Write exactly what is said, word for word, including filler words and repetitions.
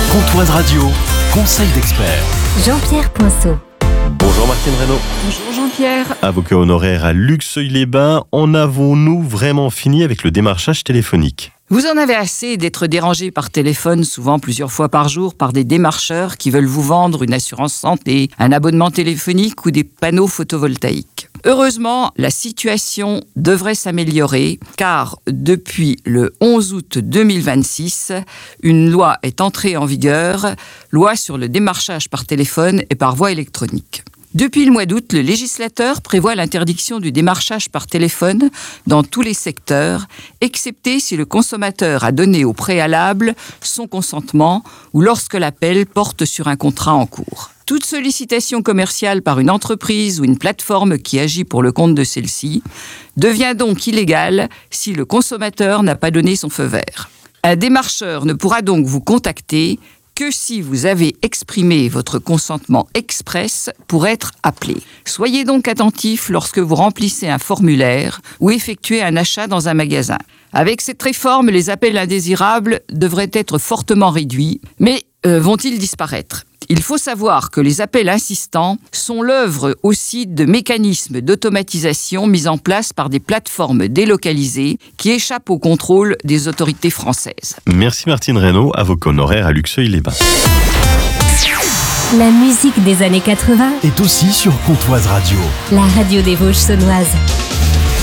Comptoise Radio, conseil d'expert. Jean-Pierre Poinceau. Bonjour Martine Reynaud. Bonjour Jean-Pierre. Avocat honoraire à Luxeuil-les-Bains, en avons-nous vraiment fini avec le démarchage téléphonique ? Vous en avez assez d'être dérangé par téléphone, souvent plusieurs fois par jour, par des démarcheurs qui veulent vous vendre une assurance santé, un abonnement téléphonique ou des panneaux photovoltaïques. Heureusement, la situation devrait s'améliorer car depuis le onze août deux mille vingt-six, une loi est entrée en vigueur, loi sur le démarchage par téléphone et par voie électronique. Depuis le mois d'août, le législateur prévoit l'interdiction du démarchage par téléphone dans tous les secteurs, excepté si le consommateur a donné au préalable son consentement ou lorsque l'appel porte sur un contrat en cours. Toute sollicitation commerciale par une entreprise ou une plateforme qui agit pour le compte de celle-ci devient donc illégale si le consommateur n'a pas donné son feu vert. Un démarcheur ne pourra donc vous contacter que si vous avez exprimé votre consentement express pour être appelé. Soyez donc attentif lorsque vous remplissez un formulaire ou effectuez un achat dans un magasin. Avec cette réforme, les appels indésirables devraient être fortement réduits, mais euh, vont-ils disparaître ? Il faut savoir que les appels insistants sont l'œuvre aussi de mécanismes d'automatisation mis en place par des plateformes délocalisées qui échappent au contrôle des autorités françaises. Merci Martine Reynaud, avocat honoraire à Luxeuil-les-Bains. La musique des années quatre-vingts Est aussi sur Comptoise Radio. La radio des Vosges saunoises.